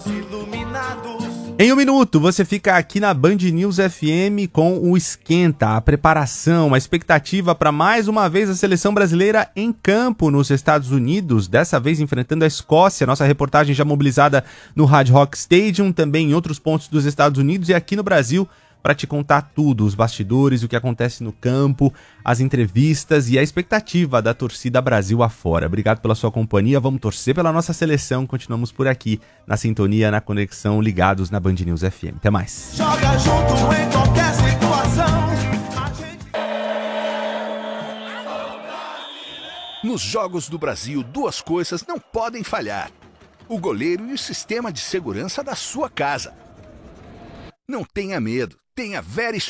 Em um minuto, você fica aqui na Band News FM com o Esquenta, a preparação, a expectativa para mais uma vez a seleção brasileira em campo nos Estados Unidos, dessa vez enfrentando a Escócia. Nossa reportagem já mobilizada no Hard Rock Stadium, também em outros pontos dos Estados Unidos e aqui no Brasil, para te contar tudo, os bastidores, o que acontece no campo, as entrevistas e a expectativa da torcida Brasil afora. Obrigado pela sua companhia, vamos torcer pela nossa seleção, continuamos por aqui, na sintonia, na conexão, ligados na Band News FM. Até mais. Joga junto em qualquer situação. Nos Jogos do Brasil, duas coisas não podem falhar: o goleiro e o sistema de segurança da sua casa. Não tenha medo, tenha Very